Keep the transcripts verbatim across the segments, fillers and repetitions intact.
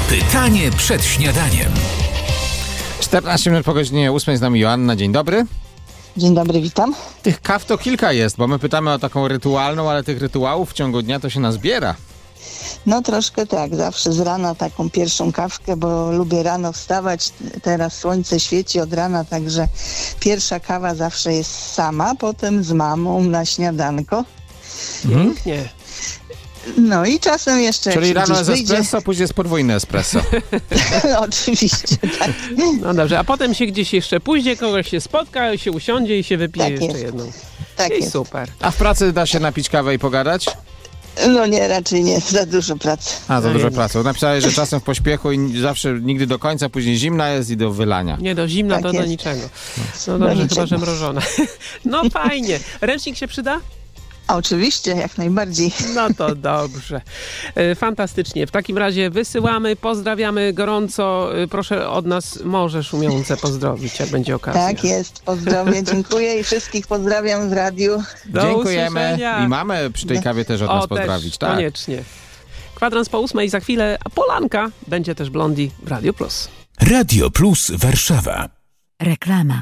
Pytanie przed śniadaniem. czternaście minut po godzinie ósmej, z nami Joanna. Dzień dobry. Dzień dobry, witam. Tych kaw to kilka jest, bo my pytamy o taką rytualną, ale tych rytuałów w ciągu dnia to się nazbiera. No troszkę tak, zawsze z rana taką pierwszą kawkę, bo lubię rano wstawać. Teraz słońce świeci od rana, także pierwsza kawa zawsze jest sama, potem z mamą na śniadanko. Pięknie. No i czasem jeszcze... Czyli jak się rano gdzieś jest wyjdzie- espresso, później jest podwójne espresso. Oczywiście, tak. No dobrze, a potem się gdzieś jeszcze pójdzie, kogoś się spotka, się usiądzie i się wypije Tak jeszcze jest. jedną. Tak I jest. super. A w pracy da się napić kawę i pogadać? No nie, raczej nie, za dużo pracy. A, za No dużo jednak. pracy. Napisałeś, że czasem w pośpiechu i zawsze nigdy do końca, później zimna jest i do wylania. Nie, do zimna Tak to do jest. niczego. No Do dobrze, chyba, niczego. że mrożona. No fajnie. Ręcznik się przyda? A oczywiście, jak najbardziej. No to dobrze. E, Fantastycznie. W takim razie wysyłamy, pozdrawiamy gorąco. E, Proszę od nas Morze Szumiące pozdrowić, jak będzie okazja. Tak jest, pozdrowię, dziękuję i wszystkich pozdrawiam z radiu. Do Dziękujemy. usłyszenia. I mamy przy tej kawie też od O, nas też, pozdrowić. Tak. koniecznie. Kwadrans po ósmej za chwilę, a Polanka będzie też Blondi w Radio Plus. Radio Plus Warszawa. Reklama.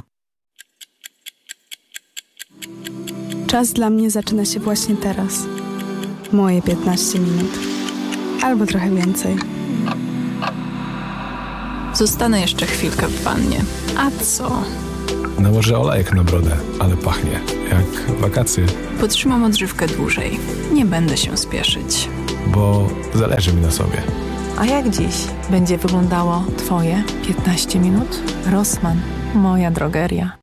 Czas dla mnie zaczyna się właśnie teraz. Moje piętnaście minut. Albo trochę więcej. Zostanę jeszcze chwilkę w wannie. A co? Nałożę olejek na brodę, ale pachnie jak wakacje, Podtrzymam odżywkę dłużej. Nie będę się spieszyć. bo zależy mi na sobie. A jak dziś będzie wyglądało Twoje piętnaście minut? Rossmann, moja drogeria.